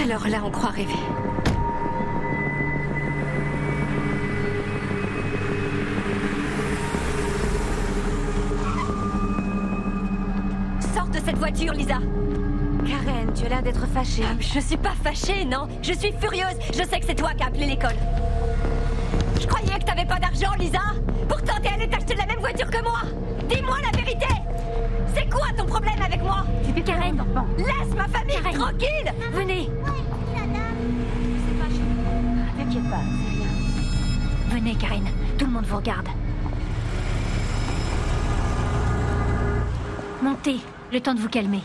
Alors là, on croit rêver. Sors de cette voiture, Lisa. Karen, tu as l'air d'être fâchée. Je suis pas fâchée, non. Je suis furieuse. Je sais que c'est toi qui as appelé l'école. Je croyais que t'avais pas d'argent, Lisa. Pourtant, t'es allée t'acheter la même voiture que moi. Dis-moi la vérité. C'est quoi ton problème avec moi? Karen, Laisse ma famille tranquille. venez. T'inquiète pas, c'est rien. Venez, Karen. Tout le monde vous regarde. Montez, le temps de vous calmer.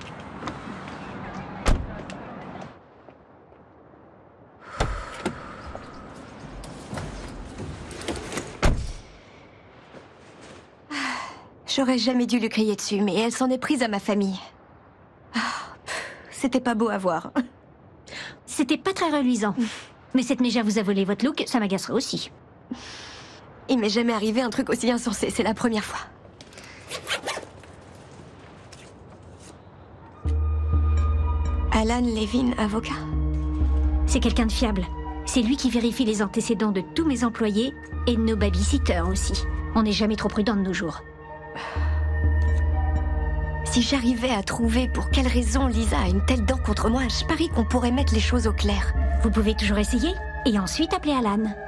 J'aurais jamais dû lui crier dessus, mais elle s'en est prise à ma famille. C'était pas beau à voir. C'était pas très reluisant. Mais cette méja vous a volé votre look, ça m'agacerait aussi. Il m'est jamais arrivé un truc aussi insensé, c'est la première fois. Alan Levin, avocat. C'est quelqu'un de fiable. C'est lui qui vérifie les antécédents de tous mes employés et de nos babysitters aussi. On n'est jamais trop prudent de nos jours. Si j'arrivais à trouver pour quelle raison Lisa a une telle dent contre moi, je parie qu'on pourrait mettre les choses au clair. Vous pouvez toujours essayer et ensuite appeler Alan.